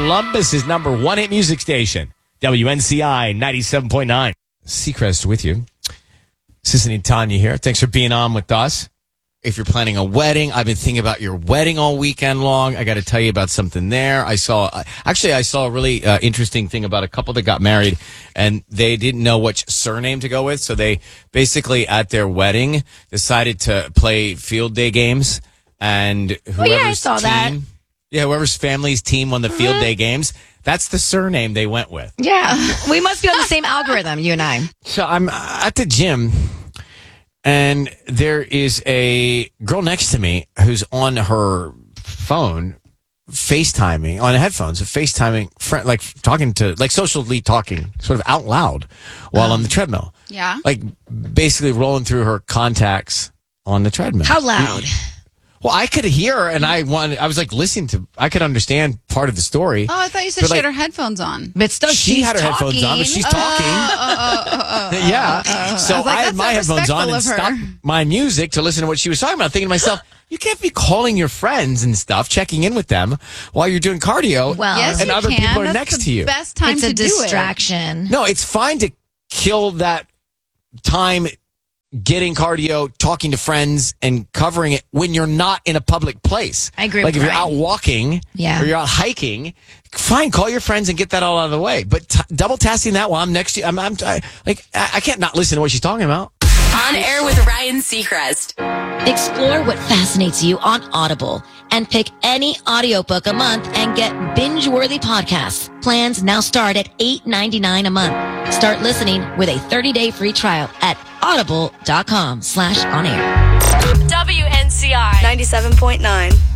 Columbus's number one hit music station, WNCI 97.9. Seacrest with you. Sissy and Tanya here. Thanks for being on with us. If you're planning a wedding, I've been thinking about your wedding all weekend long. I got to tell you about something there. I saw a really interesting thing about a couple that got married, and they didn't know which surname to go with. So they basically, at their wedding, decided to play field day games. And whoever's family's team won the field day games, that's the surname they went with. Yeah. We must be on the same algorithm, you and I. So I'm at the gym, and there is a girl next to me who's on her phone, FaceTiming, on headphones, FaceTiming, socially talking, sort of out loud while on the treadmill. Yeah. Like basically rolling through her contacts on the treadmill. How loud? Well, I could hear her, and I was like listening to. I could understand part of the story. Oh, I thought you said she had her headphones on. But still, she had her headphones on, but she's talking. Yeah. So I had my headphones on and stopped my music to listen to what she was talking about, thinking to myself, you can't be calling your friends and stuff, checking in with them while you're doing cardio. Well, yes, and other people are next to you. Best time it's to a do distraction. No, it's fine to kill that time getting cardio, talking to friends, and covering it when you're not in a public place. I agree Like with if you're Ryan. out walking or you're out hiking, fine, call your friends and get that all out of the way. But double tasking that while I'm next to you, I can't not listen to what she's talking about. On Air with Ryan Seacrest. Explore what fascinates you on Audible and pick any audiobook a month and get binge-worthy podcasts. Plans now start at $8.99 a month. Start listening with a 30-day free trial at audible.com/onair. WNCI 97.9.